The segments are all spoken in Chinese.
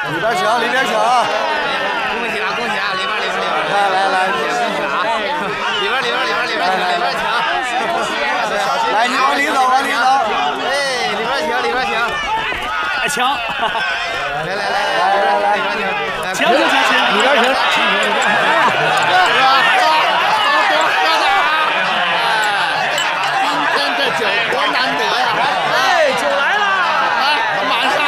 里边请，里边请。 恭喜啊，恭喜啊！里边， 来， 恭喜啊！里边，请。 来，你往里走，往里走。 哎，里边请。 抢！ 来，里边请。 请，里边请。 今天这酒多难得呀！ 哎，酒来了！ 满山，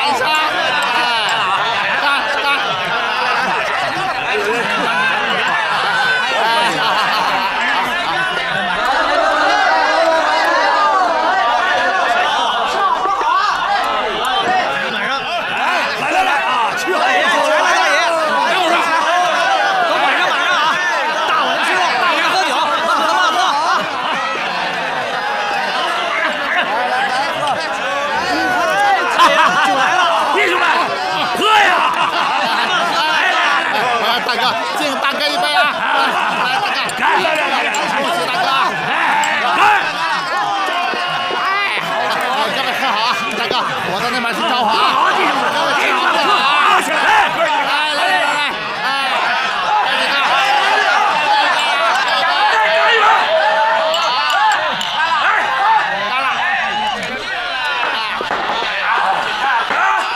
来啊！去！哎，酒来了，大爷！都马上啊！大碗吃肉，大碗喝酒，慢喝啊！酒来了，弟兄们，喝呀！ 来，大哥，敬大哥一杯啊！来，大哥，恭喜大哥！各位喝好啊！大哥，我到那边去招呼啊！